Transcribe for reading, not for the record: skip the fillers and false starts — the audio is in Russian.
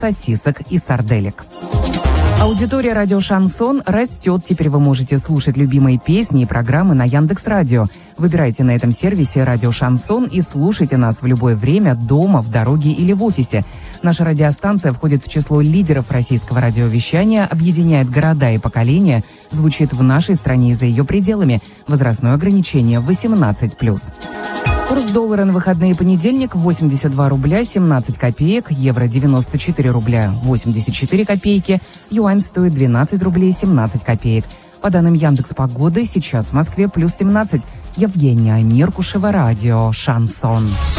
сосисок и сарделек. Аудитория радио «Шансон» растет. Теперь вы можете слушать любимые песни и программы на Яндекс.Радио. Выбирайте на этом сервисе радио «Шансон» и слушайте нас в любое время, дома, в дороге или в офисе. Наша радиостанция входит в число лидеров российского радиовещания, объединяет города и поколения, звучит в нашей стране и за ее пределами. Возрастное ограничение 18+. Курс доллара на выходные: понедельник 82 рубля 17 копеек, евро 94 рубля 84 копейки, юань стоит 12 рублей 17 копеек. По данным Яндекс.Погоды, сейчас в Москве +17. Евгения Меркушева, радио «Шансон».